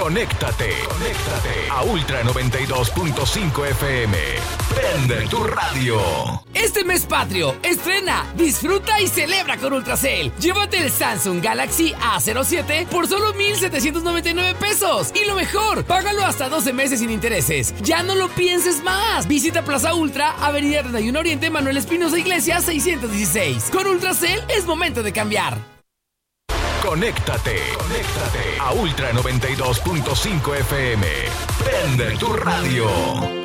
Conéctate a Ultra 92.5 FM. Prende tu radio. Este mes patrio, estrena, disfruta y celebra con Ultracel. Llévate el Samsung Galaxy A07 por solo 1,799 pesos. Y lo mejor, págalo hasta 12 meses sin intereses. Ya no lo pienses más. Visita Plaza Ultra, Avenida 31 Oriente, Manuel Espinosa Iglesias, 616. Con Ultracel es momento de cambiar. Conéctate a Ultra 92.5 FM. Prende tu radio.